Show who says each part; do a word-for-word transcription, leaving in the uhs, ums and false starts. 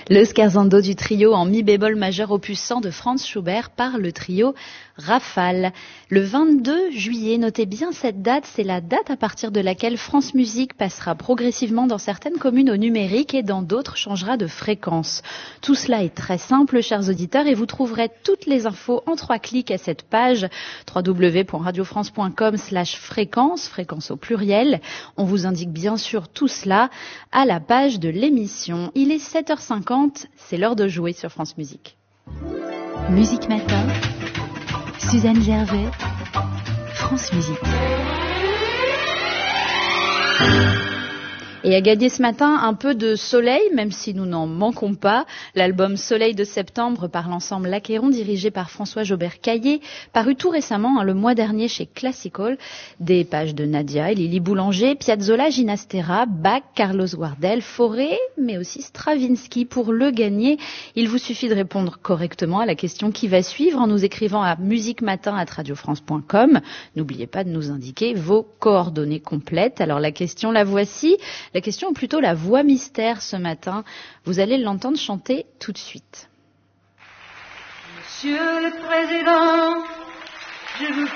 Speaker 1: Le scherzando du trio en mi bémol majeur opus cent de Franz Schubert par le trio Rafale. Le vingt-deux juillet, notez bien cette date, c'est la date à partir de laquelle France Musique passera progressivement dans certaines communes au numérique et dans d'autres changera de fréquence. Tout cela est très simple, chers auditeurs, et vous trouverez toutes les infos en trois clics à cette page w w w point radio france point com slash fréquence, fréquence au pluriel. On vous indique bien sûr tout cela à la page de l'émission. Il est sept heures cinquante, c'est l'heure de jouer sur France Musique.
Speaker 2: Musique Matin, Suzanne Gervais, France Musique.
Speaker 1: Et à gagner ce matin un peu de soleil, même si nous n'en manquons pas. L'album Soleil de septembre par l'ensemble L'Acquéron, dirigé par François Jobert-Caillé, paru tout récemment, hein, le mois dernier chez Classical. Des pages de Nadia et Lily Boulanger, Piazzolla, Ginastera, Bach, Carlos Gardel, Fauré, mais aussi Stravinsky. Pour le gagner, il vous suffit de répondre correctement à la question qui va suivre en nous écrivant à musiquematin arobase radio france point com. N'oubliez pas de nous indiquer vos coordonnées complètes. Alors la question, la voici. La question, ou plutôt la voix mystère ce matin, vous allez l'entendre chanter tout de suite.
Speaker 3: Monsieur le Président, je vous